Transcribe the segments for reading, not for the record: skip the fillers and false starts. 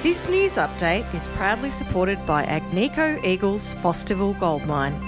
This news update is proudly supported by Agnico Eagles Fosterville Gold Mine.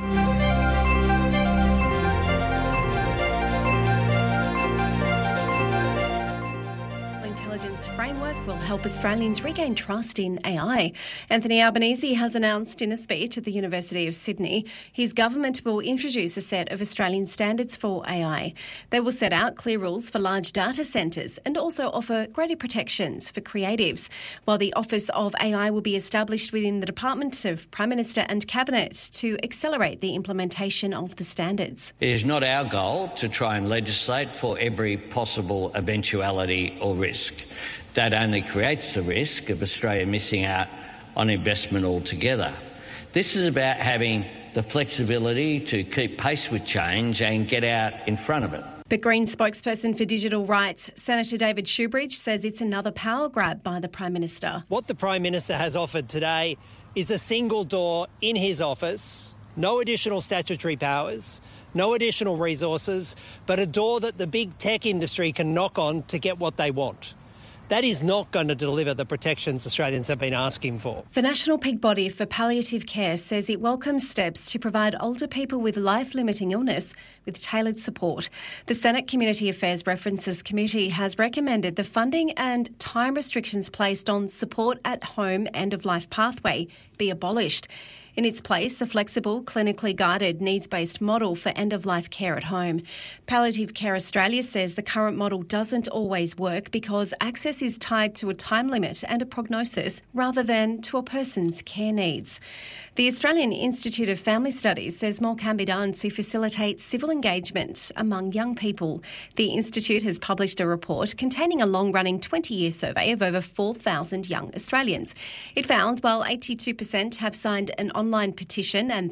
Intelligence framework will help Australians regain trust in AI. Anthony Albanese has announced in a speech at the University of Sydney his government will introduce a set of Australian standards for AI. They will set out clear rules for large data centres and also offer greater protections for creatives, while the Office of AI will be established within the Department of Prime Minister and Cabinet to accelerate the implementation of the standards. It is not our goal to try and legislate for every possible eventuality or risk. That only creates the risk of Australia missing out on investment altogether. This is about having the flexibility to keep pace with change and get out in front of it. But Greens spokesperson for digital rights, Senator David Shoebridge, says it's another power grab by the Prime Minister. What the Prime Minister has offered today is a single door in his office, no additional statutory powers, no additional resources, but a door that the big tech industry can knock on to get what they want. That is not going to deliver the protections Australians have been asking for. The National Peak Body for Palliative Care says it welcomes steps to provide older people with life-limiting illness with tailored support. The Senate Community Affairs References Committee has recommended the funding and time restrictions placed on support at home end-of-life pathway be abolished. In its place, a flexible, clinically guided, needs-based model for end-of-life care at home. Palliative Care Australia says the current model doesn't always work because access is tied to a time limit and a prognosis rather than to a person's care needs. The Australian Institute of Family Studies says more can be done to facilitate civil engagement among young people. The Institute has published a report containing a long-running 20-year survey of over 4,000 young Australians. It found while 82% have signed an online petition and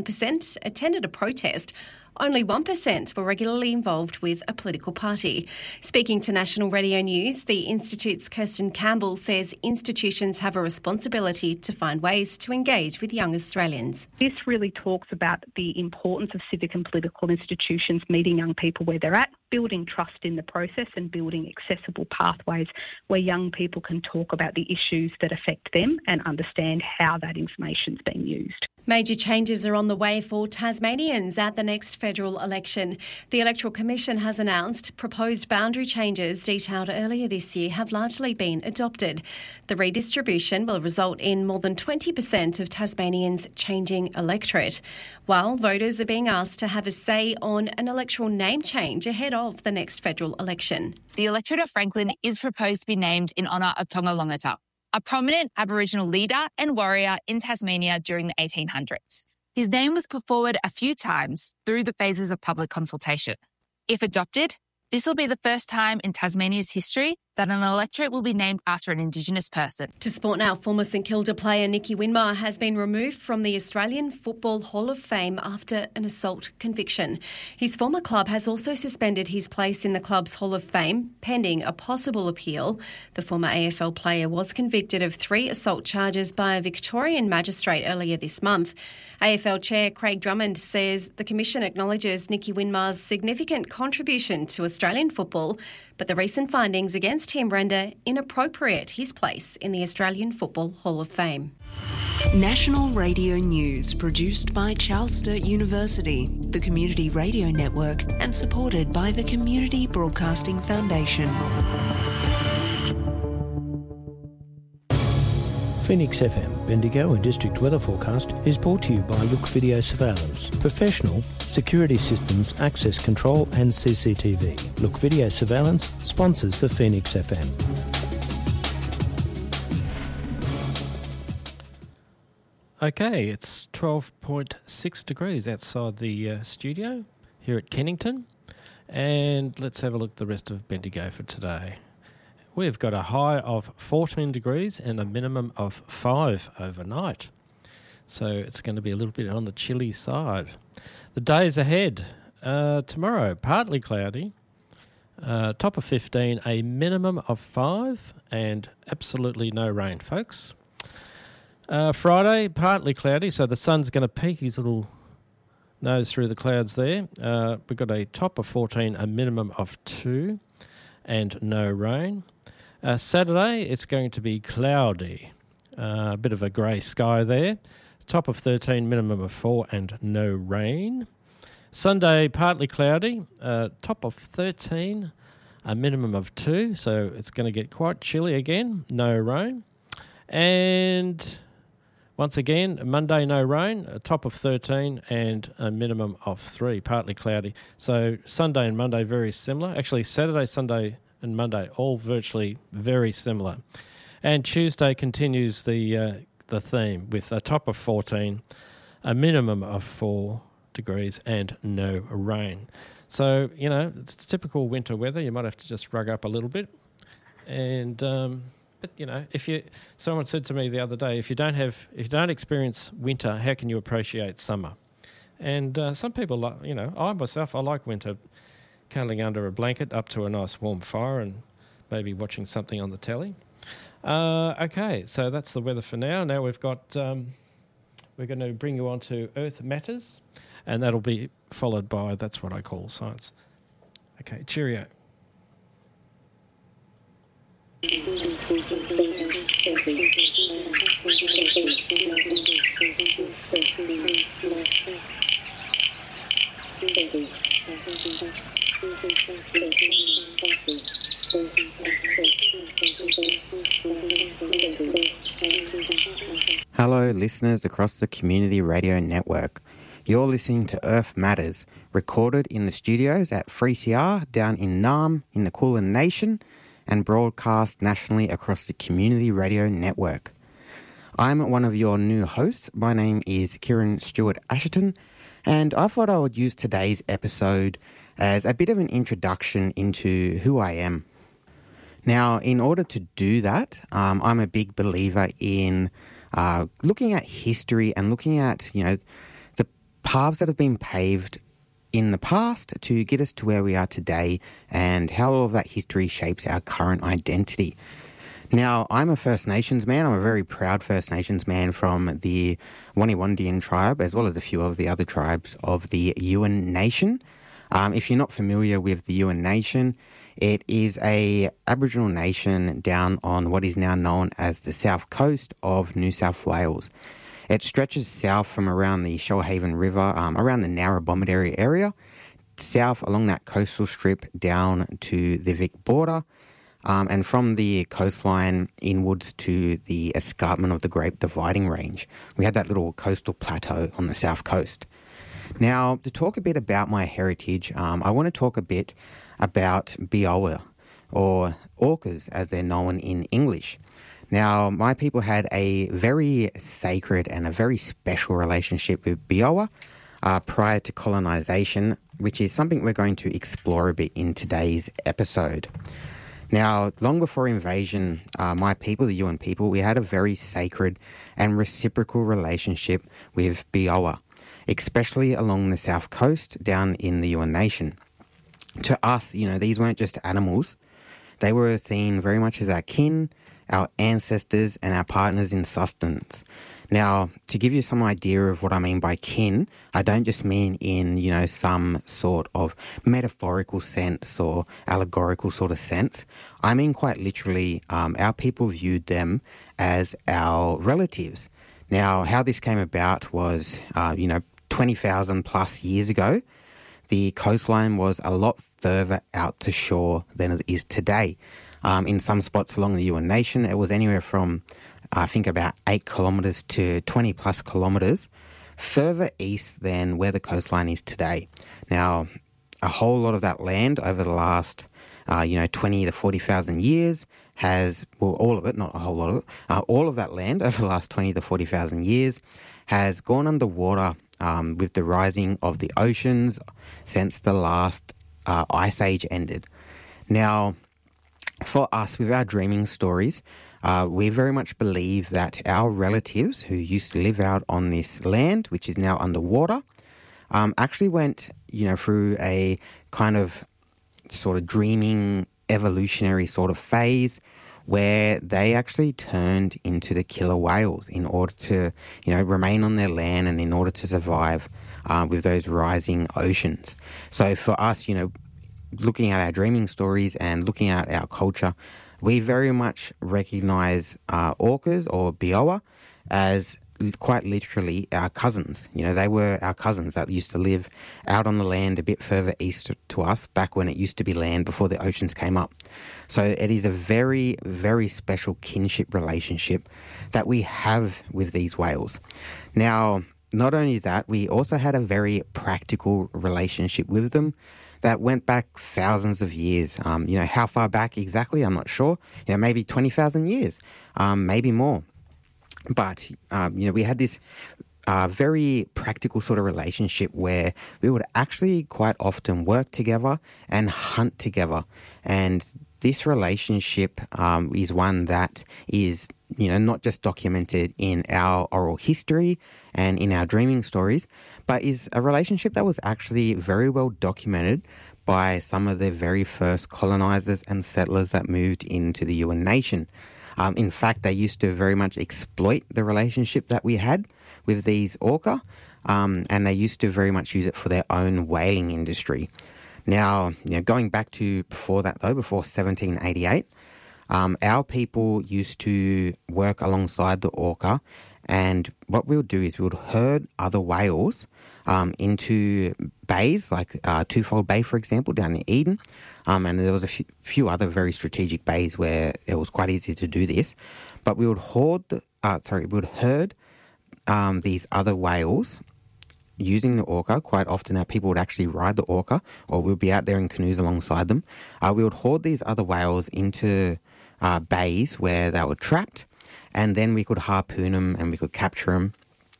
31% attended a protest, only 1% were regularly involved with a political party. Speaking to National Radio News, the Institute's Kirsten Campbell says institutions have a responsibility to find ways to engage with young Australians. This really talks about the importance of civic and political institutions meeting young people where they're at, building trust in the process and building accessible pathways where young people can talk about the issues that affect them and understand how that information's being used. Major changes are on the way for Tasmanians at the next federal election. The Electoral Commission has announced proposed boundary changes detailed earlier this year have largely been adopted. The redistribution will result in more than 20% of Tasmanians changing electorate, while voters are being asked to have a say on an electoral name change ahead of the next federal election. The electorate of Franklin is proposed to be named in honour of Tonga Longata, a prominent Aboriginal leader and warrior in Tasmania during the 1800s. His name was put forward a few times through the phases of public consultation. If adopted, this will be the first time in Tasmania's history that an electorate will be named after an Indigenous person. To sport now, former St Kilda player Nicky Winmar has been removed from the Australian Football Hall of Fame after an assault conviction. His former club has also suspended his place in the club's Hall of Fame, pending a possible appeal. The former AFL player was convicted of 3 assault charges by a Victorian magistrate earlier this month. AFL Chair Craig Drummond says the Commission acknowledges Nicky Winmar's significant contribution to Australian football, but the recent findings against him render inappropriate his place in the Australian Football Hall of Fame. National Radio News, produced by Charles Sturt University, the Community Radio Network, and supported by the Community Broadcasting Foundation. Phoenix FM, Bendigo and District Weather Forecast is brought to you by Look Video Surveillance. Professional security systems, access control and CCTV. Look Video Surveillance sponsors the Phoenix FM. Okay, it's 12.6 degrees outside the studio here at Kennington. And let's have a look at the rest of Bendigo for today. We've got a high of 14 degrees and a minimum of 5 overnight. So it's going to be a little bit on the chilly side. The days ahead. Tomorrow, partly cloudy. Top of 15, a minimum of 5 and absolutely no rain, folks. Friday, partly cloudy, so the sun's going to peek his little nose through the clouds there. We've got a top of 14, a minimum of 2 and no rain. Saturday, it's going to be cloudy. A bit of a grey sky there. Top of 13, minimum of 4 and no rain. Sunday, partly cloudy. Top of 13, a minimum of 2. So it's going to get quite chilly again. No rain. And once again, Monday, no rain. A top of 13 and a minimum of 3. Partly cloudy. So Sunday and Monday, very similar. Actually, Saturday, Sunday and Monday, all virtually very similar. And Tuesday continues the theme with a top of 14, a minimum of 4 degrees and no rain. So, you know, it's typical winter weather. You might have to just rug up a little bit. And, but, you know, someone said to me the other day, if you don't experience winter, how can you appreciate summer? And some people, like, you know, I like winter, cuddling under a blanket up to a nice warm fire and maybe watching something on the telly. Okay, so that's the weather for now. Now we've got, we're going to bring you on to Earth Matters, and that'll be followed by That's What I Call Science. Okay, cheerio. Hello, listeners across the Community Radio Network. You're listening to Earth Matters, recorded in the studios at 3CR down in Naarm in the Kulin Nation and broadcast nationally across the Community Radio Network. I'm one of your new hosts. My name is Kieran Stewart Asherton, and I thought I would use today's episode as a bit of an introduction into who I am. Now, in order to do that, I'm a big believer in looking at history and looking at, you know, the paths that have been paved in the past to get us to where we are today and how all of that history shapes our current identity. Now, I'm a First Nations man. I'm a very proud First Nations man from the Waniwondian tribe, as well as a few of the other tribes of the Yuin Nation. If you're not familiar with the Yuin Nation, it is a Aboriginal nation down on what is now known as the south coast of New South Wales. It stretches south from around the Shoalhaven River, around the Narrabommet area, south along that coastal strip down to the Vic border, and from the coastline inwards to the escarpment of the Great Dividing Range. We had that little coastal plateau on the south coast. Now, to talk a bit about my heritage, I want to talk a bit about Biawa, or orcas as they're known in English. Now, my people had a very sacred and a very special relationship with Biawa prior to colonisation, which is something we're going to explore a bit in today's episode. Now, long before invasion, my people, the Yuin people, we had a very sacred and reciprocal relationship with Biawa, especially along the south coast down in the Yuin Nation. To us, you know, these weren't just animals. They were seen very much as our kin, our ancestors, and our partners in sustenance. Now, to give you some idea of what I mean by kin, I don't just mean in, you know, some sort of metaphorical sense or allegorical sort of sense. I mean quite literally, our people viewed them as our relatives. Now, how this came about was, 20,000 plus years ago, the coastline was a lot further out to shore than it is today. In some spots along the Yuin Nation, it was anywhere from, I think, about 8 kilometres to 20 plus kilometres further east than where the coastline is today. Now, a whole lot of that land over the last, 20 to 40,000 years has, well, all of it, not a whole lot of it, all of that land over the last 20 to 40,000 years has gone underwater with the rising of the oceans since the last ice age ended. Now, for us, with our dreaming stories, we very much believe that our relatives who used to live out on this land, which is now underwater, actually went, through a kind of sort of dreaming evolutionary sort of phase where they actually turned into the killer whales in order to, remain on their land and in order to survive with those rising oceans. So for us, looking at our dreaming stories and looking at our culture, we very much recognise orcas or biawa as quite literally our cousins. You know, they were our cousins that used to live out on the land a bit further east to us back when it used to be land before the oceans came up. So it is a very, very special kinship relationship that we have with these whales. Now, not only that, we also had a very practical relationship with them that went back thousands of years. You know, how far back exactly, I'm not sure. You know, maybe 20,000 years, maybe more. But, you know, we had this very practical sort of relationship where we would actually quite often work together and hunt together. And this relationship is one that is, you know, not just documented in our oral history and in our dreaming stories, but is a relationship that was actually very well documented by some of the very first colonizers and settlers that moved into the Yuin Nation. In fact, they used to very much exploit the relationship that we had with these orca, and they used to very much use it for their own whaling industry. Now, you know, going back to before that though, before 1788, our people used to work alongside the orca, and what we would do is we would herd other whales into bays, like Twofold Bay, for example, down in Eden. And there was a few other very strategic bays where it was quite easy to do this. But we would herd these other whales using the orca. Quite often our people would actually ride the orca, or we'd be out there in canoes alongside them. We would hoard these other whales into bays where they were trapped, and then we could harpoon them and we could capture them.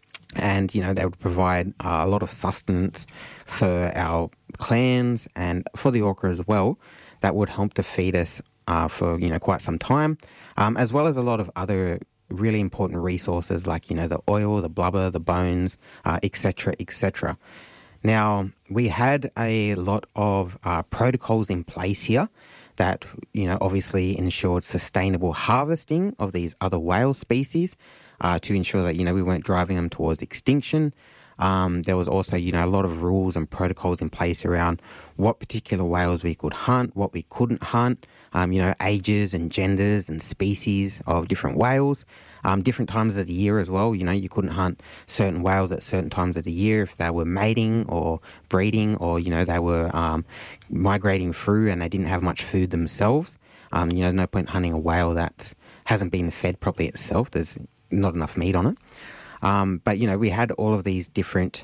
And, you know, they would provide a lot of sustenance for our clans and for the orca as well. That would help to feed us for, you know, quite some time, as well as a lot of other really important resources like, you know, the oil, the blubber, the bones, etc., etc. Now, we had a lot of protocols in place here that, you know, obviously ensured sustainable harvesting of these other whale species, to ensure that, you know, we weren't driving them towards extinction. There was also, you know, a lot of rules and protocols in place around what particular whales we could hunt, what we couldn't hunt, you know, ages and genders and species of different whales, different times of the year as well. You know, you couldn't hunt certain whales at certain times of the year if they were mating or breeding, or, you know, they were migrating through and they didn't have much food themselves. You know, no point hunting a whale that hasn't been fed properly itself. There's not enough meat on it. But, you know, we had all of these different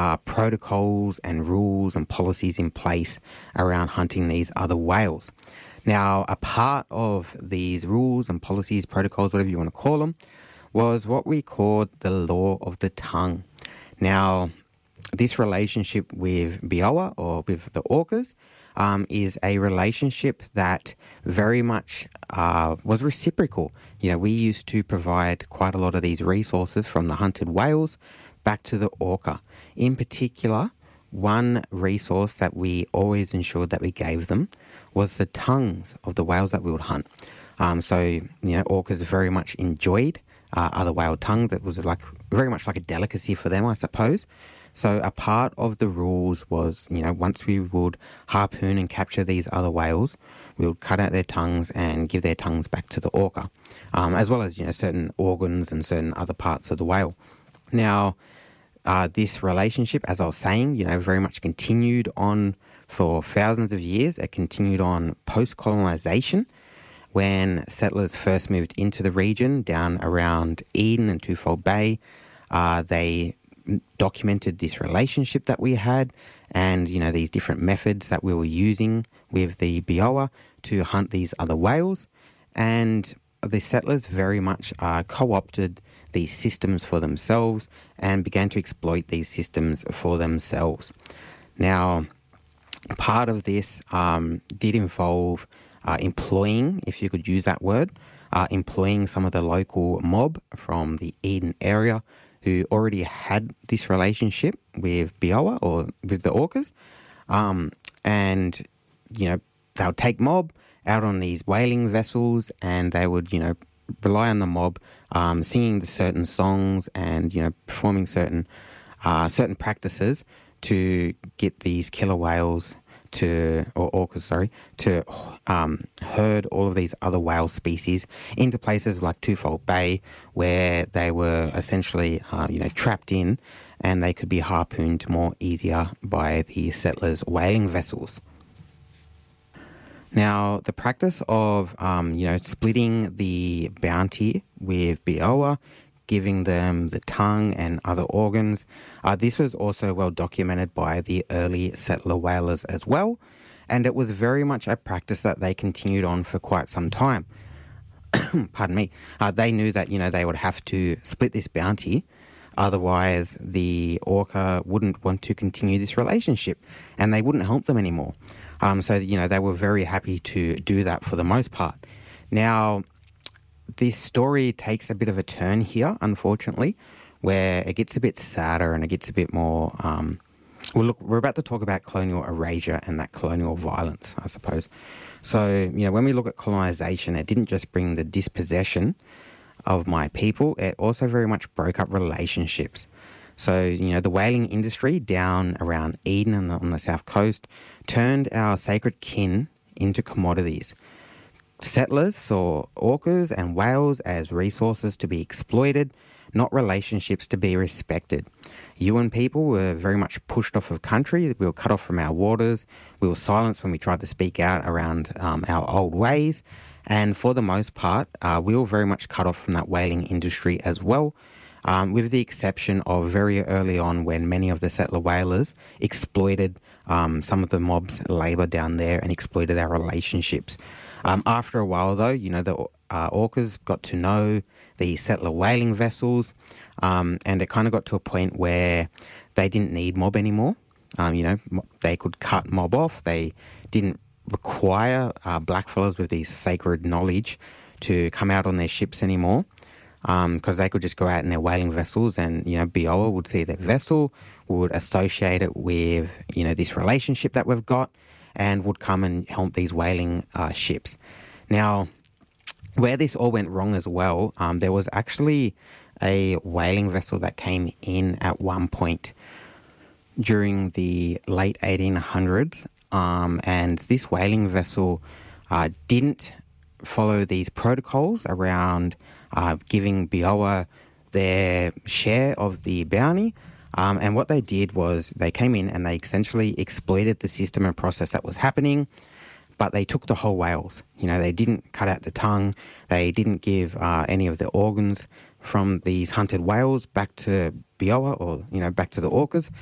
protocols and rules and policies in place around hunting these other whales. Now, a part of these rules and policies, protocols, whatever you want to call them, was what we called the law of the tongue. Now, this relationship with biawa, or with the orcas, is a relationship that very much was reciprocal. You know, we used to provide quite a lot of these resources from the hunted whales back to the orca. In particular, one resource that we always ensured that we gave them was the tongues of the whales that we would hunt. So, you know, orcas very much enjoyed other whale tongues. It was like very much like a delicacy for them, I suppose. So a part of the rules was, you know, once we would harpoon and capture these other whales, we would cut out their tongues and give their tongues back to the orca, as well as, you know, certain organs and certain other parts of the whale. Now, this relationship, as I was saying, you know, very much continued on for thousands of years. It continued on post-colonization when settlers first moved into the region down around Eden and Twofold Bay. They documented this relationship that we had and, you know, these different methods that we were using with the biawa to hunt these other whales. And the settlers very much co-opted these systems for themselves and began to exploit these systems for themselves. Now, part of this did involve employing, if you could use that word, employing some of the local mob from the Eden area who already had this relationship with biawa, or with the orcas. And, you know, they would take mob out on these whaling vessels and they would, you know, rely on the mob singing the certain songs and, you know, performing certain practices to get these killer whales to herd all of these other whale species into places like Twofold Bay, where they were essentially, trapped in, and they could be harpooned more easier by the settlers' whaling vessels. Now, the practice of, splitting the bounty with Biawa, giving them the tongue and other organs, this was also well documented by the early settler whalers as well, and it was very much a practice that they continued on for quite some time. Pardon me. They knew that, they would have to split this bounty, otherwise the orca wouldn't want to continue this relationship, and they wouldn't help them anymore. So they were very happy to do that for the most part. Now, this story takes a bit of a turn here, unfortunately, where it gets a bit sadder and it gets a bit more... we're about to talk about colonial erasure and that colonial violence, I suppose. So, when we look at colonisation, it didn't just bring the dispossession of my people, it also very much broke up relationships. So, the whaling industry down around Eden and on the south coast turned our sacred kin into commodities. Settlers saw orcas and whales as resources to be exploited, not relationships to be respected. Yuin people were very much pushed off of country. We were cut off from our waters. We were silenced when we tried to speak out around our old ways. And for the most part, we were very much cut off from that whaling industry as well, with the exception of very early on when many of the settler whalers exploited some of the mob's labour down there and exploited our relationships. After a while, though, the orcas got to know the settler whaling vessels, and it kind of got to a point where they didn't need mob anymore. They could cut mob off. They didn't require blackfellas with these sacred knowledge to come out on their ships anymore, because they could just go out in their whaling vessels, and Biawa would see their vessel, would associate it with this relationship that we've got, and would come and help these whaling ships. Now, where this all went wrong as well, there was actually a whaling vessel that came in at one point during the late 1800s, and this whaling vessel didn't follow these protocols around giving Biawa their share of the bounty. And what they did was they came in and they essentially exploited the system and process that was happening, but they took the whole whales. They didn't cut out the tongue. They didn't give any of the organs from these hunted whales back to Biawa or, back to the orcas.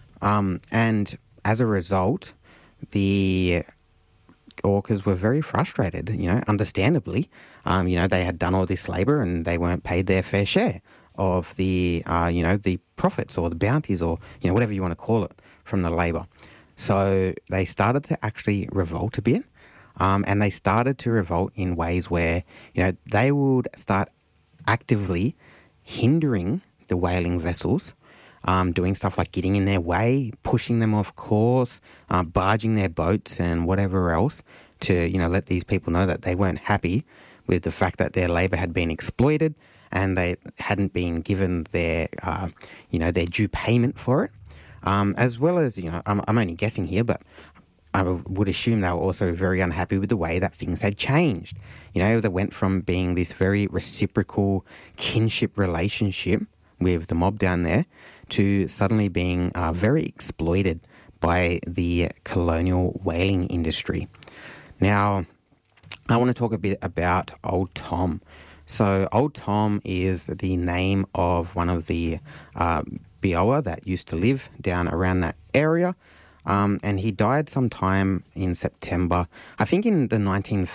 And as a result, the orcas were very frustrated, understandably. They had done all this labour and they weren't paid their fair share of the, the profits or the bounties or, whatever you want to call it from the labour. So they started to actually revolt a bit, and they started to revolt in ways where, they would start actively hindering the whaling vessels, doing stuff like getting in their way, pushing them off course, barging their boats and whatever else to, let these people know that they weren't happy with the fact that their labour had been exploited and they hadn't been given their, their due payment for it. As well as, I'm only guessing here, but I would assume they were also very unhappy with the way that things had changed. They went from being this very reciprocal kinship relationship with the mob down there to suddenly being very exploited by the colonial whaling industry. Now, I want to talk a bit about Old Tom. So Old Tom is the name of one of the Biawa that used to live down around that area. And he died sometime in September, I think in the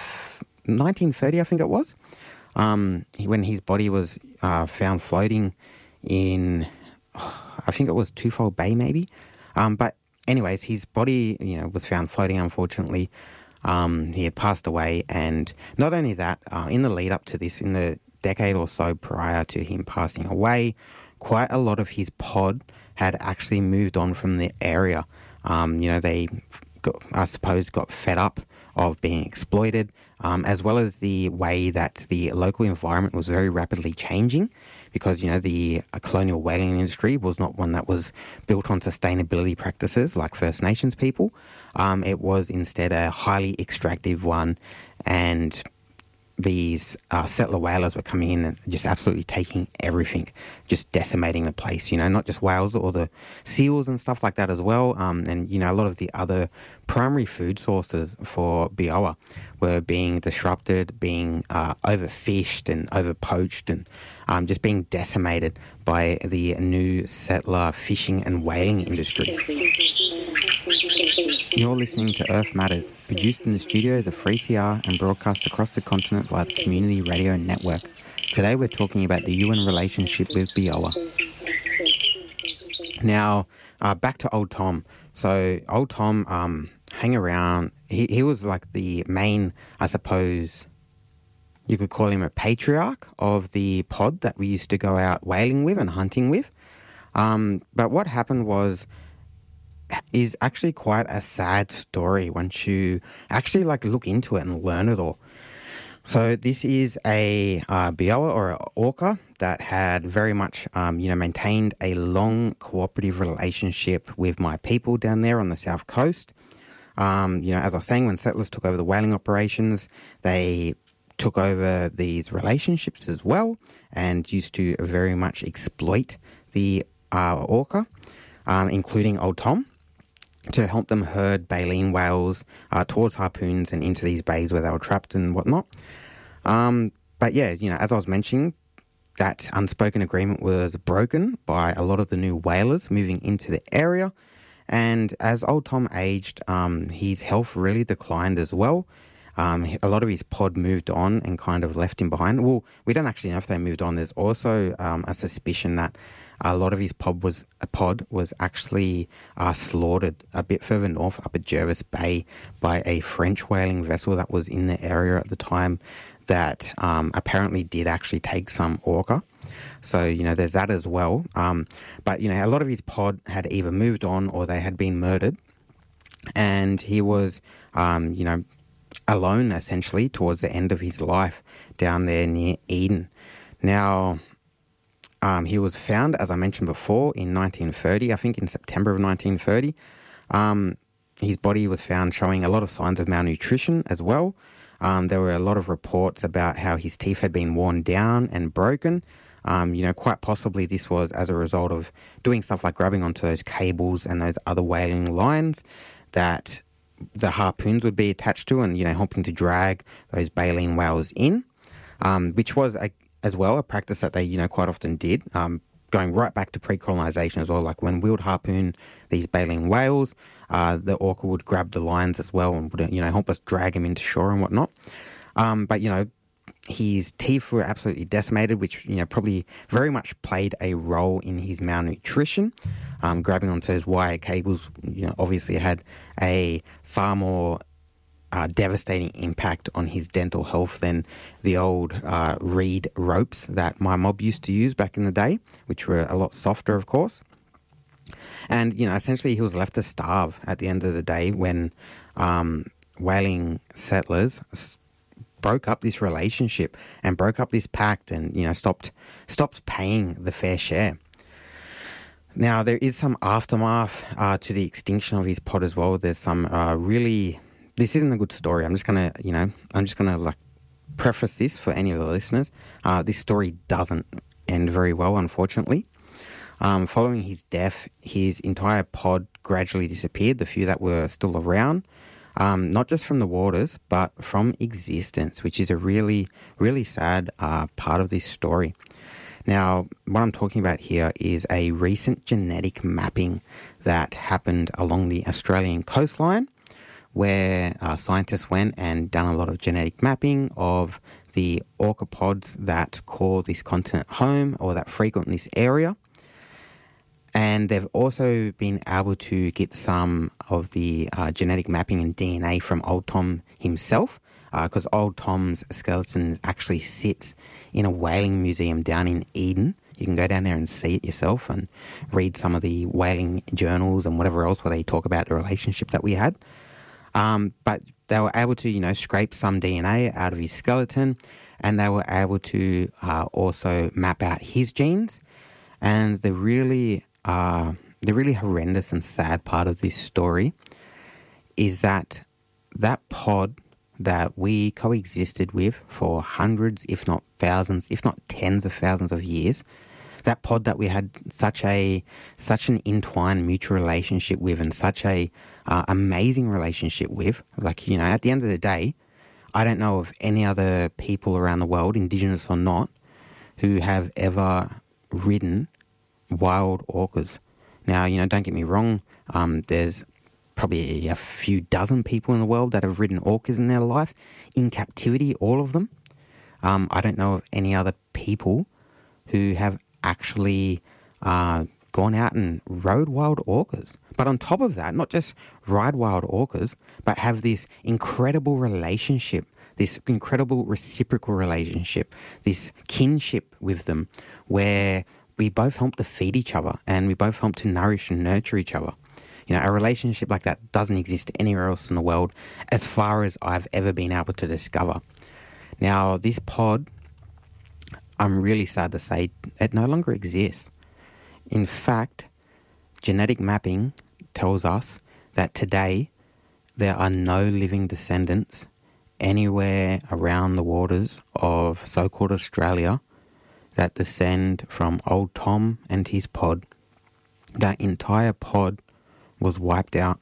1930, I think it was, when his body was found floating in, I think it was Twofold Bay maybe. But anyways, his body, was found floating, unfortunately. He had passed away, and not only that, in the lead up to this, in the decade or so prior to him passing away, quite a lot of his pod had actually moved on from the area. They got fed up of being exploited. as well as the way that the local environment was very rapidly changing, because, the colonial whaling industry was not one that was built on sustainability practices like First Nations people. It was instead a highly extractive one, and these settler whalers were coming in and just absolutely taking everything, just decimating the place, not just whales or the seals and stuff like that as well. And, a lot of the other primary food sources for Biawa were being disrupted, being overfished and overpoached, and just being decimated by the new settler fishing and whaling industries. You're listening to Earth Matters, produced in the studios of 3CR and broadcast across the continent via the Community Radio Network. Today we're talking about the UN relationship with Biawa. Now, back to Old Tom. So, Old Tom hang around. He was like the main, I suppose, you could call him a patriarch of the pod that we used to go out whaling with and hunting with. But what happened is actually quite a sad story once you actually look into it and learn it all. So this is a Biawa or an orca that had very much, maintained a long cooperative relationship with my people down there on the south coast. As I was saying, when settlers took over the whaling operations, they took over these relationships as well and used to very much exploit the orca, including Old Tom, to help them herd baleen whales towards harpoons and into these bays where they were trapped and whatnot. But yeah, as I was mentioning, that unspoken agreement was broken by a lot of the new whalers moving into the area. And as Old Tom aged, his health really declined as well. A lot of his pod moved on and kind of left him behind. Well, we don't actually know if they moved on. There's also a suspicion that a lot of his pod was actually slaughtered a bit further north up at Jervis Bay by a French whaling vessel that was in the area at the time that apparently did actually take some orca. So, there's that as well. But, a lot of his pod had either moved on or they had been murdered. And he was, alone essentially towards the end of his life down there near Eden. Now, he was found, as I mentioned before, in 1930, I think in September of 1930. His body was found showing a lot of signs of malnutrition as well. There were a lot of reports about how his teeth had been worn down and broken. Quite possibly this was as a result of doing stuff like grabbing onto those cables and those other whaling lines that the harpoons would be attached to and, helping to drag those baleen whales in, which was as well a practice that they, quite often did, going right back to pre-colonisation as well. Like when we would harpoon these baleen whales, the orca would grab the lines as well and would, help us drag them into shore and whatnot. But, his teeth were absolutely decimated, which, probably very much played a role in his malnutrition. Grabbing onto those wire cables, obviously had a far more devastating impact on his dental health than the old reed ropes that my mob used to use back in the day, which were a lot softer, of course. And, essentially he was left to starve at the end of the day when whaling settlers broke up this relationship and broke up this pact and, stopped paying the fair share. Now, there is some aftermath to the extinction of his pod as well. There's some this isn't a good story. I'm just going to preface this for any of the listeners. This story doesn't end very well, unfortunately. Following his death, his entire pod gradually disappeared, the few that were still around, not just from the waters, but from existence, which is a really, really sad part of this story. Now, what I'm talking about here is a recent genetic mapping that happened along the Australian coastline, where scientists went and done a lot of genetic mapping of the orca pods that call this continent home or that frequent this area. And they've also been able to get some of the genetic mapping and DNA from Old Tom himself, because Old Tom's skeleton actually sits in a whaling museum down in Eden. You can go down there and see it yourself and read some of the whaling journals and whatever else where they talk about the relationship that we had. But they were able to, scrape some DNA out of his skeleton, and they were able to also map out his genes. And the really horrendous and sad part of this story is that pod that we coexisted with for hundreds, if not thousands, if not tens of thousands of years, that pod that we had such an entwined mutual relationship with and such a amazing relationship with, at the end of the day, I don't know of any other people around the world, Indigenous or not, who have ever ridden wild orcas. Now, don't get me wrong, there's probably a few dozen people in the world that have ridden orcas in their life, in captivity, all of them. I don't know of any other people who have actually gone out and rode wild orcas. But on top of that, not just ride wild orcas, but have this incredible relationship, this incredible reciprocal relationship, this kinship with them, where we both help to feed each other and we both help to nourish and nurture each other. A relationship like that doesn't exist anywhere else in the world as far as I've ever been able to discover. Now, this pod, I'm really sad to say, it no longer exists. In fact, genetic mapping tells us that today there are no living descendants anywhere around the waters of so-called Australia that descend from old Tom and his pod. That entire pod was wiped out,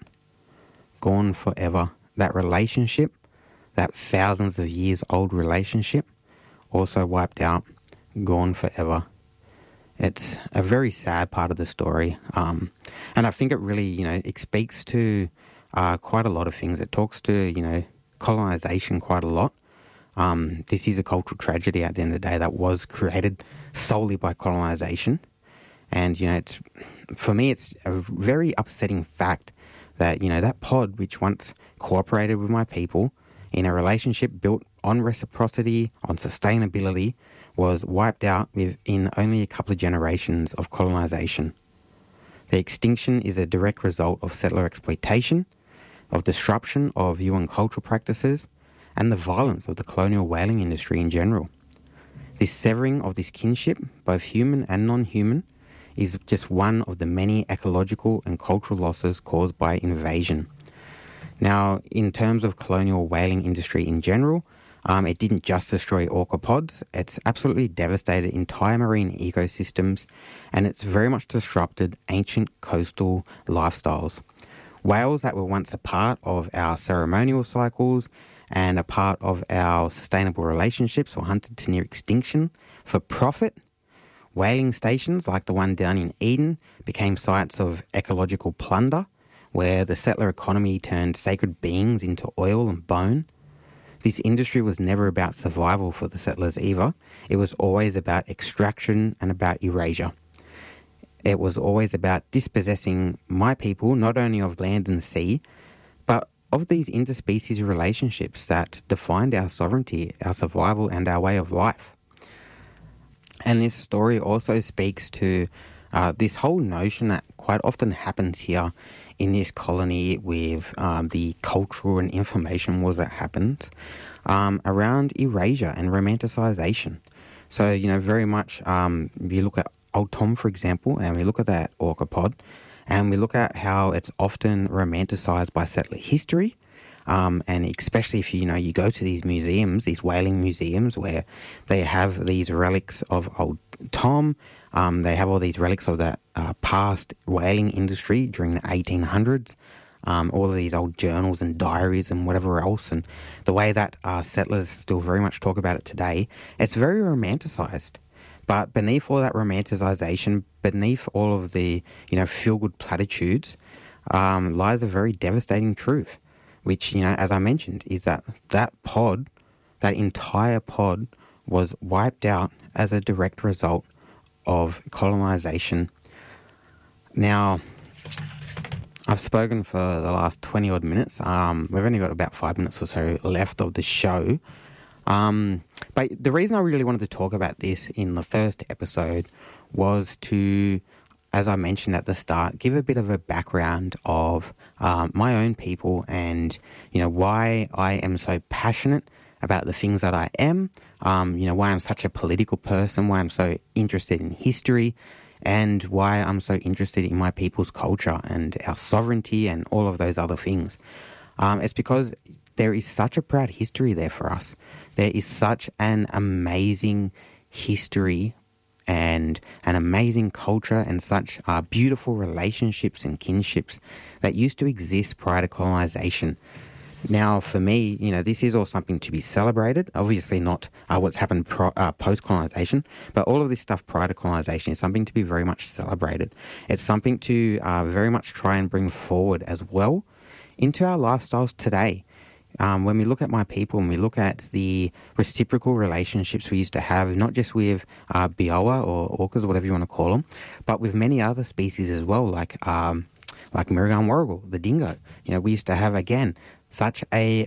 gone forever. That relationship, that thousands of years old relationship, also wiped out, gone forever. It's a very sad part of the story. And I think it really, it speaks to quite a lot of things. It talks to, colonisation quite a lot. This is a cultural tragedy at the end of the day that was created solely by colonisation. And, for me, it's a very upsetting fact that, that pod, which once cooperated with my people in a relationship built on reciprocity, on sustainability, was wiped out within only a couple of generations of colonisation. The extinction is a direct result of settler exploitation, of disruption of Yuin cultural practices, and the violence of the colonial whaling industry in general. This severing of this kinship, both human and non-human, is just one of the many ecological and cultural losses caused by invasion. Now, in terms of colonial whaling industry in general, it didn't just destroy orca pods, it's absolutely devastated entire marine ecosystems, and it's very much disrupted ancient coastal lifestyles. Whales that were once a part of our ceremonial cycles and a part of our sustainable relationships were hunted to near extinction for profit. Whaling stations like the one down in Eden became sites of ecological plunder, where the settler economy turned sacred beings into oil and bone. This industry was never about survival for the settlers either. It was always about extraction and about erasure. It was always about dispossessing my people, not only of land and sea, but of these interspecies relationships that defined our sovereignty, our survival, and our way of life. And this story also speaks to this whole notion that quite often happens here in this colony with the cultural and information wars that happens around erasure and romanticisation. So, very much you look at Old Tom, for example, and we look at that orca pod, and we look at how it's often romanticised by settler history. And especially if you go to these museums, these whaling museums, where they have these relics of old Tom, they have all these relics of that past whaling industry during the 1800s, all of these old journals and diaries and whatever else, and the way that settlers still very much talk about it today, it's very romanticised. But beneath all that romanticisation, beneath all of the feel-good platitudes, lies a very devastating truth. Which, as I mentioned, is that pod, that entire pod, was wiped out as a direct result of colonisation. Now, I've spoken for the last 20-odd minutes. We've only got about 5 minutes or so left of the show. But the reason I really wanted to talk about this in the first episode was to as I mentioned at the start, give a bit of a background of my own people and, why I am so passionate about the things that I am, why I'm such a political person, why I'm so interested in history, and why I'm so interested in my people's culture and our sovereignty and all of those other things. It's because there is such a proud history there for us. There is such an amazing history and an amazing culture and such beautiful relationships and kinships that used to exist prior to colonisation. Now, for me, this is all something to be celebrated. Obviously not what's happened post-colonisation, but all of this stuff prior to colonisation is something to be very much celebrated. It's something to very much try and bring forward as well into our lifestyles today. When we look at my people and we look at the reciprocal relationships we used to have, not just with Biawa or orcas, whatever you want to call them, but with many other species as well, like Murrugarn Warrigal, the dingo. We used to have, again, such a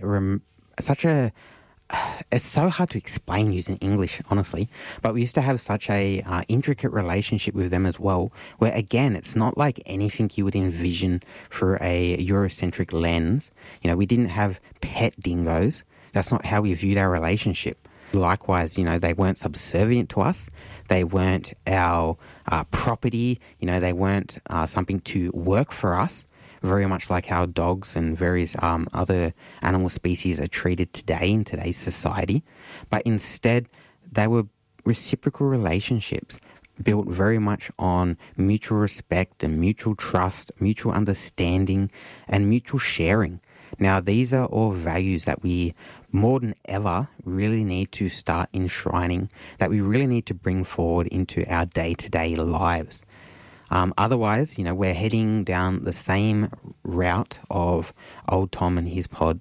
it's so hard to explain using English, honestly, but we used to have such a intricate relationship with them as well, where, again, it's not like anything you would envision through a Eurocentric lens. We didn't have pet dingoes. That's not how we viewed our relationship. Likewise, they weren't subservient to us. They weren't our property. They weren't something to work for us, very much like how dogs and various other animal species are treated today in today's society. But instead, they were reciprocal relationships built very much on mutual respect and mutual trust, mutual understanding, and mutual sharing. Now, these are all values that we, more than ever, really need to start enshrining, that we really need to bring forward into our day-to-day lives. Otherwise, we're heading down the same route of old Tom and his pod.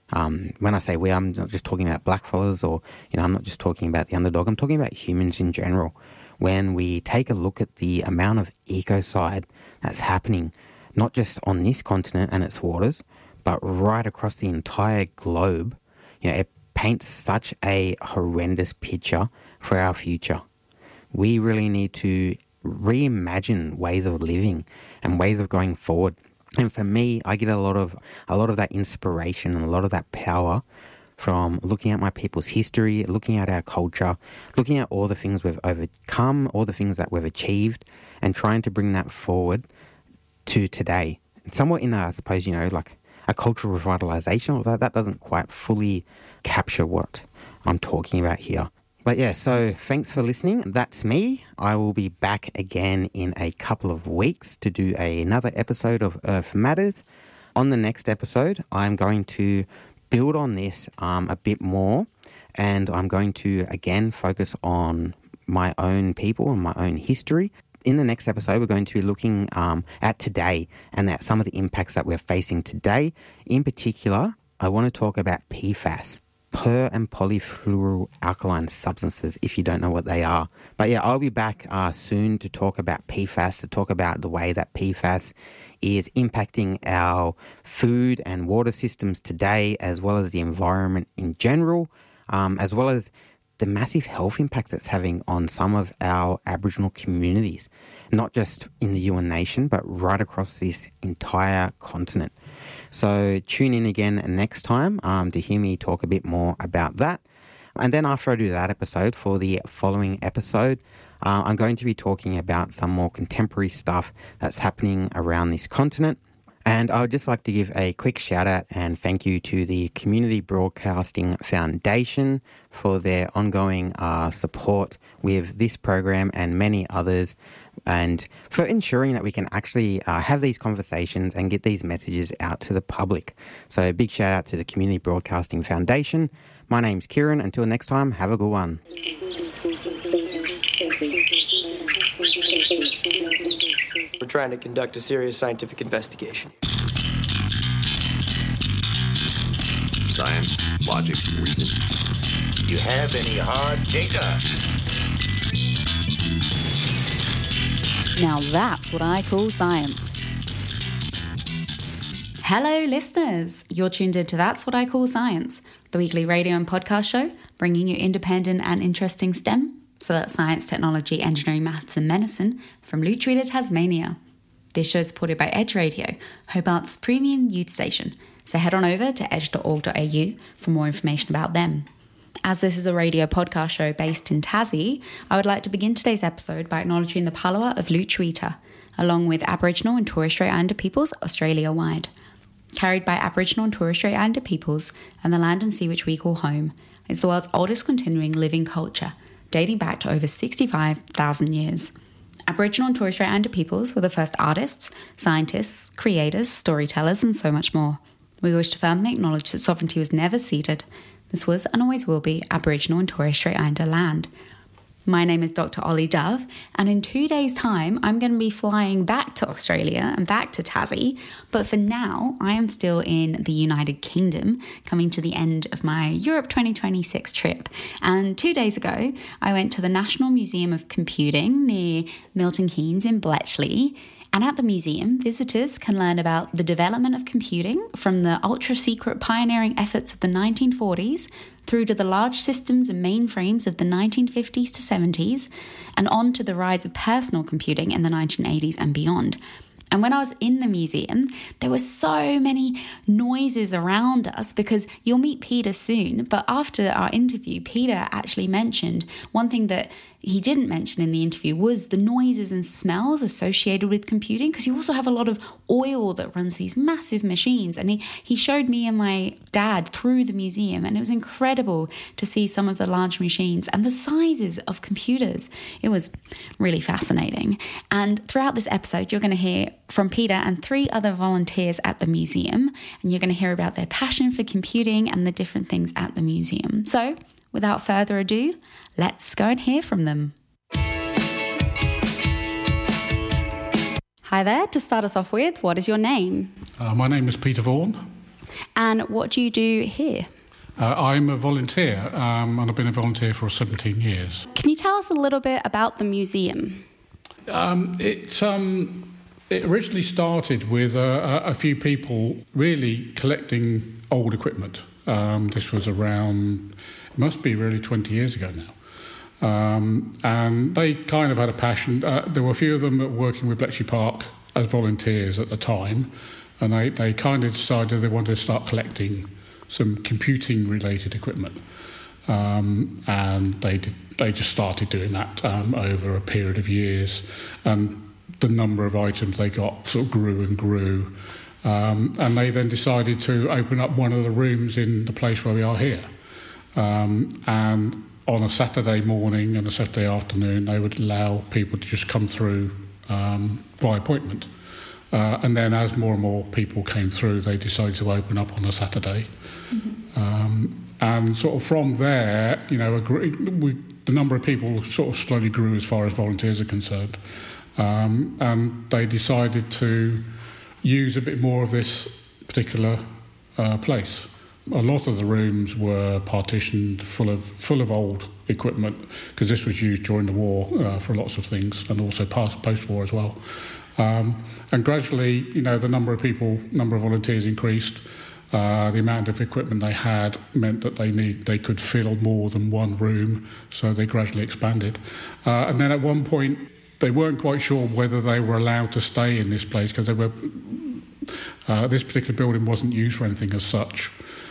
When I say we, I'm not just talking about blackfellas or, I'm not just talking about the underdog. I'm talking about humans in general. When we take a look at the amount of ecocide that's happening, not just on this continent and its waters, but right across the entire globe, it paints such a horrendous picture for our future. We really need to reimagine ways of living and ways of going forward. And for me, I get a lot of that inspiration and a lot of that power from looking at my people's history, looking at our culture, looking at all the things we've overcome, all the things that we've achieved, and trying to bring that forward to today. Somewhat in I suppose, like a cultural revitalization, although that doesn't quite fully capture what I'm talking about here. But yeah, so thanks for listening. That's me. I will be back again in a couple of weeks to do another episode of Earth Matters. On the next episode, I'm going to build on this a bit more, and I'm going to, again, focus on my own people and my own history. In the next episode, we're going to be looking at today and at some of the impacts that we're facing today. In particular, I want to talk about PFAS. Per and polyfluoroalkyl substances, if you don't know what they are. But yeah, I'll be back soon to talk about PFAS, to talk about the way that PFAS is impacting our food and water systems today, as well as the environment in general, as well as the massive health impacts it's having on some of our Aboriginal communities, not just in the Yuin Nation, but right across this entire continent. So tune in again next time to hear me talk a bit more about that. And then after I do that episode, for the following episode, I'm going to be talking about some more contemporary stuff that's happening around this continent. And I would just like to give a quick shout out and thank you to the Community Broadcasting Foundation for their ongoing support with this program and many others, and for ensuring that we can actually have these conversations and get these messages out to the public. So a big shout out to the Community Broadcasting Foundation. My name's Kieran. Until next time, have a good one. We're trying to conduct a serious scientific investigation. Science, logic, reason. Do you have any hard data? Now that's what I call science. Hello, listeners. You're tuned into That's What I Call Science, the weekly radio and podcast show bringing you independent and interesting STEM, So that's science, technology, engineering, maths and medicine from Lutruwita, Tasmania. This show is supported by Edge Radio, Hobart's premium youth station. So head on over to edge.org.au for more information about them. As this is a radio podcast show based in Tassie, I would like to begin today's episode by acknowledging the Palawa of Lutruwita, along with Aboriginal and Torres Strait Islander peoples Australia-wide. Carried by Aboriginal and Torres Strait Islander peoples and the land and sea which we call home, is the world's oldest continuing living culture, dating back to over 65,000 years. Aboriginal and Torres Strait Islander peoples were the first artists, scientists, creators, storytellers, and so much more. We wish to firmly acknowledge that sovereignty was never ceded. This was and always will be Aboriginal and Torres Strait Islander land. My name is Dr. Ollie Dove, and in 2 days' time, I'm going to be flying back to Australia and back to Tassie. But for now, I am still in the United Kingdom, coming to the end of my Europe 2026 trip. And 2 days ago, I went to the National Museum of Computing near Milton Keynes in Bletchley. And at the museum, visitors can learn about the development of computing from the ultra-secret pioneering efforts of the 1940s through to the large systems and mainframes of the 1950s to 70s, and on to the rise of personal computing in the 1980s and beyond. And when I was in the museum, there were so many noises around us because you'll meet Peter soon. But after our interview, Peter actually mentioned one thing that he didn't mention in the interview was the noises and smells associated with computing, because you also have a lot of oil that runs these massive machines. And he showed me and my dad through the museum, and it was incredible to see some of the large machines and the sizes of computers. It was really fascinating. And throughout this episode, you're going to hear from Peter and 3 other volunteers at the museum, and you're going to hear about their passion for computing and the different things at the museum. So, without further ado, let's go and hear from them. Hi there. To start us off with, what is your name? My name is Peter Vaughan. And what do you do here? I'm a volunteer, and I've been a volunteer for 17 years. Can you tell us a little bit about the museum? It originally started with a few people really collecting old equipment. This was around, it must be really 20 years ago now. And they kind of had a passion. There were a few of them that were working with Bletchley Park as volunteers at the time, and they kind of decided they wanted to start collecting some computing-related equipment. And they just started doing that over a period of years. And the number of items they got sort of grew and grew. And they then decided to open up one of the rooms in the place where we are here. And on a Saturday morning and a Saturday afternoon, they would allow people to just come through by appointment. And then as more and more people came through, they decided to open up on a Saturday. Mm-hmm. And sort of from there, you know, the number of people sort of slowly grew as far as volunteers are concerned. And they decided to use a bit more of this particular place. A lot of the rooms were partitioned full of old equipment, because this was used during the war for lots of things, and also post-war as well. And gradually, you know, the number of volunteers increased. The amount of equipment they had meant that they could fill more than one room, so they gradually expanded. And then at one point, they weren't quite sure whether they were allowed to stay in this place, because this particular building wasn't used for anything as such.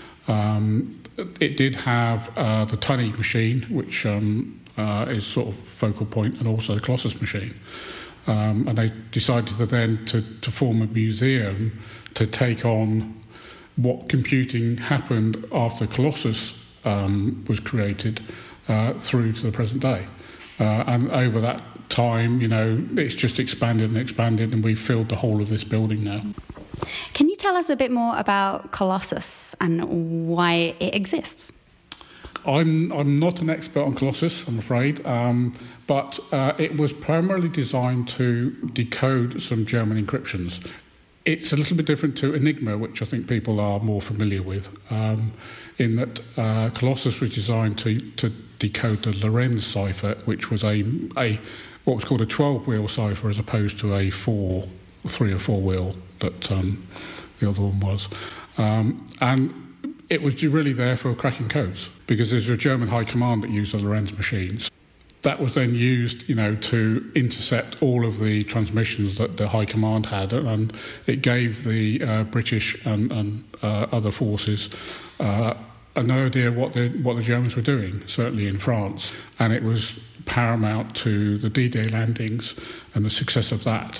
It did have the Tunny machine, which is sort of focal point, and also the Colossus machine. And they decided to form a museum to take on what computing happened after Colossus was created through to the present day. And over that time, you know, it's just expanded and expanded, and we've filled the whole of this building now. Can you tell us a bit more about Colossus and why it exists? I'm not an expert on Colossus, I'm afraid, but it was primarily designed to decode some German encryptions. It's a little bit different to Enigma, which I think people are more familiar with, in that Colossus was designed to decode the Lorenz cipher, which was what was called a 12-wheel cipher, as opposed to a 3 or 4-wheel that the other one was. And it was really there for cracking codes, because there's a German high command that used the Lorenz machines. that was then used, to intercept all of the transmissions that the High Command had, and it gave the British and other forces an idea what the Germans were doing, certainly in France, and it was paramount to the D-Day landings and the success of that.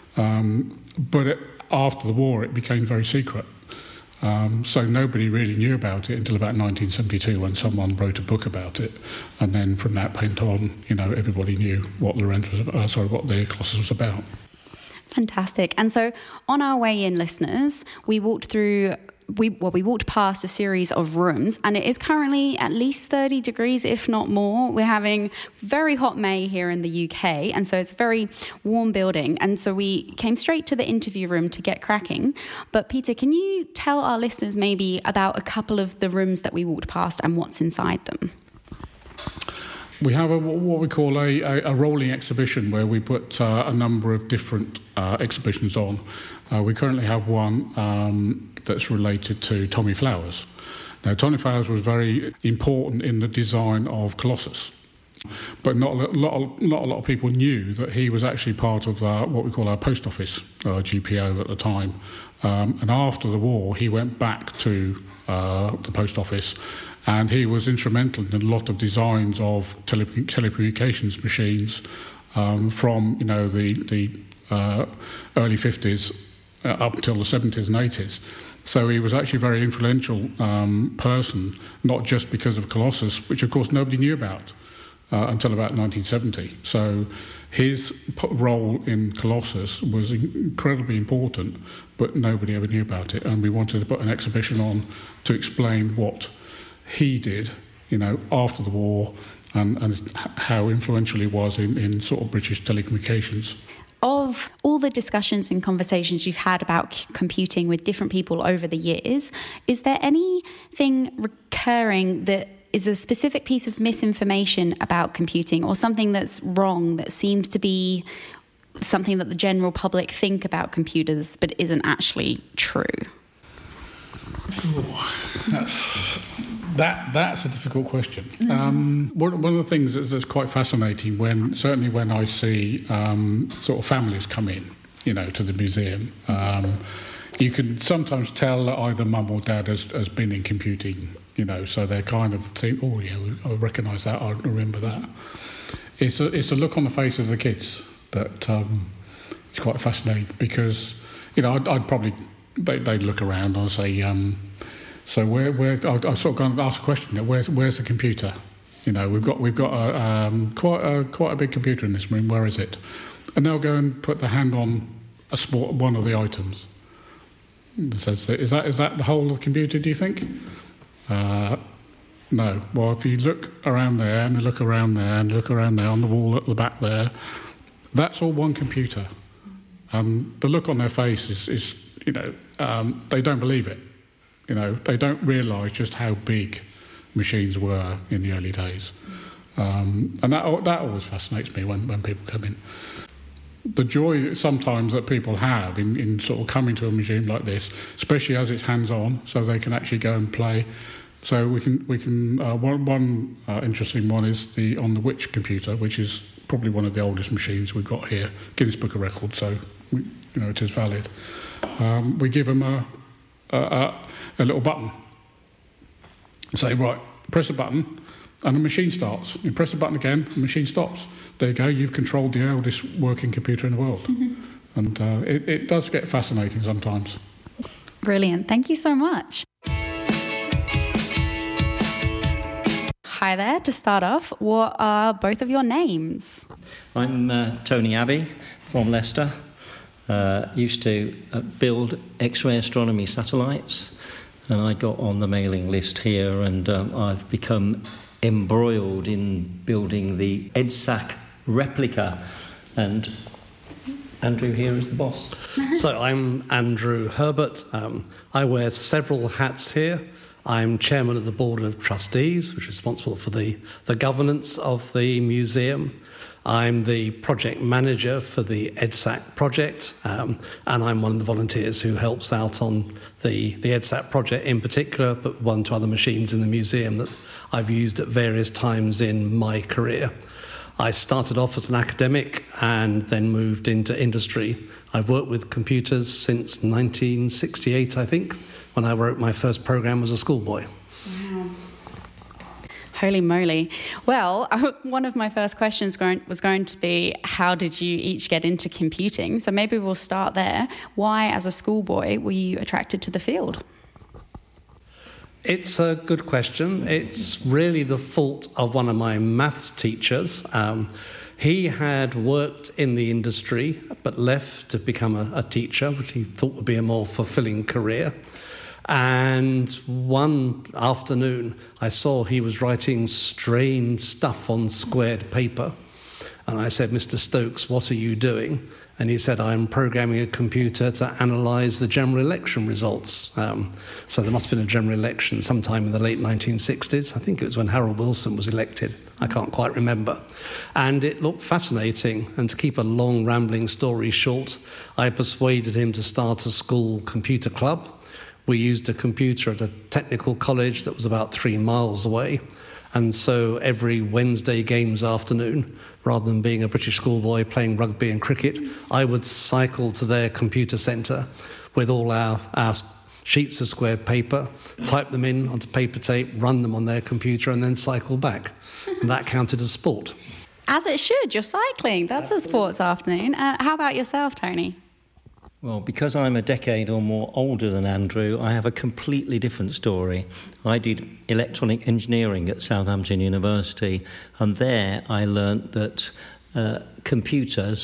But after the war, it became very secret. So nobody really knew about it until about 1972 when someone wrote a book about it, and then from that point on, everybody knew what what the Colossus was about. Fantastic. And so on our way in, listeners, we walked past a series of rooms, and it is currently at least 30 degrees, if not more. We're having very hot May here in the UK, and so it's a very warm building. And so we came straight to the interview room to get cracking. But Peter, can you tell our listeners maybe about a couple of the rooms that we walked past and what's inside them? We have what we call a rolling exhibition where we put a number of different exhibitions on. We currently have one that's related to Tommy Flowers. Now, Tommy Flowers was very important in the design of Colossus, but not a lot of people knew that he was actually part of what we call our post office, GPO at the time. And after the war, he went back to the post office, and he was instrumental in a lot of designs of telecommunications machines from the early 50s up until the 70s and 80s. So he was actually a very influential person, not just because of Colossus, which of course nobody knew about until about 1970. So his role in Colossus was incredibly important, but nobody ever knew about it. And we wanted to put an exhibition on to explain what he did, after the war, and how influential he was in sort of British telecommunications. Of all the discussions and conversations you've had about computing with different people over the years, is there anything recurring that is a specific piece of misinformation about computing, or something that's wrong that seems to be something that the general public think about computers but isn't actually true? That's a difficult question. One of the things that's quite fascinating certainly when I see sort of families come in, to the museum, you can sometimes tell that either mum or dad has been in computing, so they kind of think, oh yeah, I recognise that, I remember that. It's a look on the face of the kids that is quite fascinating, because I'd probably they'd look around and I'd say. So where I sort of going to ask a question. Where's the computer? We've got quite a big computer in this room. Where is it? And they'll go and put their hand on one of the items. It says, is that the whole of the computer? Do you think? No. Well, if you look around there and look around there and look around there on the wall at the back there, that's all one computer. And the look on their face is they don't believe it. They don't realise just how big machines were in the early days. And that always fascinates me when people come in. The joy sometimes that people have in sort of coming to a museum like this, especially as it's hands-on, so they can actually go and play. So we can one interesting one is on the Witch computer, which is probably one of the oldest machines we've got here, Guinness Book of Records, so it is valid. We give them a little button. Say, right, press a button and the machine starts. You press the button again, the machine stops. There you go, you've controlled the oldest working computer in the world. Mm-hmm. And it does get fascinating sometimes. Brilliant. Thank you so much. Hi there. To start off, what are both of your names? I'm Tony Abbey from Leicester. Used to build X-ray astronomy satellites, and I got on the mailing list here, and I've become embroiled in building the EDSAC replica, and Andrew here is the boss. So I'm Andrew Herbert. I wear several hats here. I'm chairman of the board of trustees, which is responsible for the governance of the museum. I'm the project manager for the EDSAC project, and I'm one of the volunteers who helps out on the EDSAC project in particular, but one to other machines in the museum that I've used at various times in my career. I started off as an academic and then moved into industry. I've worked with computers since 1968, I think, when I wrote my first program as a schoolboy. Wow. Holy moly. Well, one of my first questions was going to be, how did you each get into computing? So maybe we'll start there. Why, as a schoolboy, were you attracted to the field? It's a good question. It's really the fault of one of my maths teachers. He had worked in the industry but left to become a teacher, which he thought would be a more fulfilling career. And one afternoon, I saw he was writing strange stuff on squared paper. And I said, "Mr. Stokes, what are you doing?" And he said, "I'm programming a computer to analyse the general election results." So there must have been a general election sometime in the late 1960s. I think it was when Harold Wilson was elected. I can't quite remember. And it looked fascinating. And to keep a long, rambling story short, I persuaded him to start a school computer club. We used a computer at a technical college that was about 3 miles away. And so every Wednesday games afternoon, rather than being a British schoolboy playing rugby and cricket, I would cycle to their computer centre with all our sheets of squared paper, type them in onto paper tape, run them on their computer, and then cycle back. And that counted as sport. As it should. You're cycling. That's a sports afternoon. How about yourself, Tony? Well, because I'm a decade or more older than Andrew, I have a completely different story. I did electronic engineering at Southampton University, and there I learnt that a computer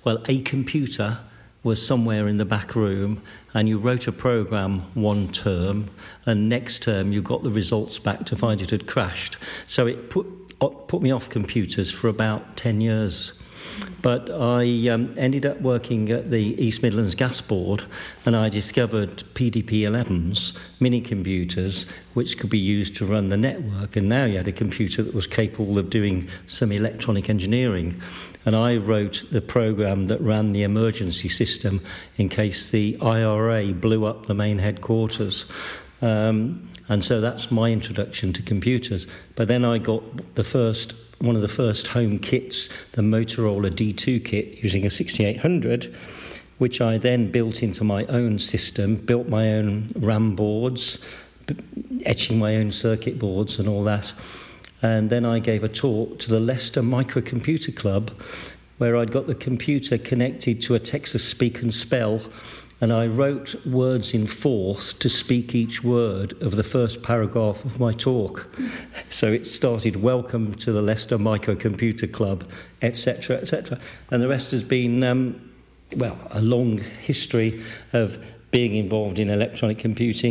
was somewhere in the back room, and you wrote a program one term, and next term you got the results back to find it had crashed. So it put me off computers for about 10 years. But I ended up working at the East Midlands Gas Board, and I discovered PDP-11s, mini computers, which could be used to run the network. And now you had a computer that was capable of doing some electronic engineering. And I wrote the program that ran the emergency system in case the IRA blew up the main headquarters. And so that's my introduction to computers. But then I got one of the first home kits, the Motorola D2 kit, using a 6800, which I then built into my own system, built my own RAM boards, etching my own circuit boards and all that. And then I gave a talk to the Leicester Microcomputer Club, where I'd got the computer connected to a Texas Speak and Spell, and I wrote words in fourth to speak each word of the first paragraph of my talk. So it started, "Welcome to the Leicester Microcomputer Club," etc., etc. And the rest has been, a long history of being involved in electronics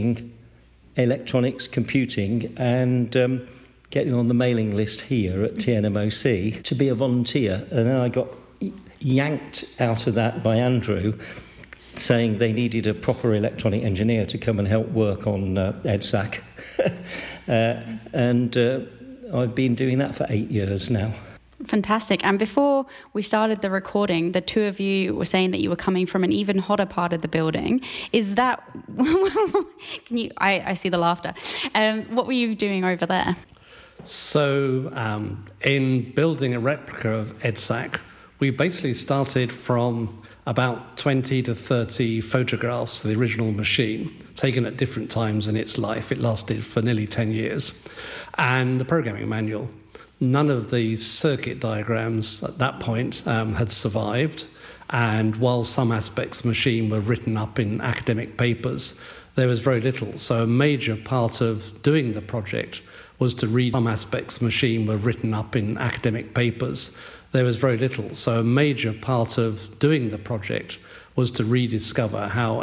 computing, and getting on the mailing list here at TNMOC to be a volunteer. And then I got yanked out of that by Andrew, saying they needed a proper electronic engineer to come and help work on EDSAC. And I've been doing that for 8 years now. Fantastic. And before we started the recording, the two of you were saying that you were coming from an even hotter part of the building. Is that... I see the laughter. What were you doing over there? So in building a replica of EDSAC, we basically started from about 20 to 30 photographs of the original machine, taken at different times in its life. It lasted for nearly 10 years. And the programming manual. None of the circuit diagrams at that point had survived. And while some aspects of the machine were written up in academic papers, there was very little. So a major part of doing the project was to read some aspects of the machine were written up in academic papers. There was very little. So a major part of doing the project was to rediscover how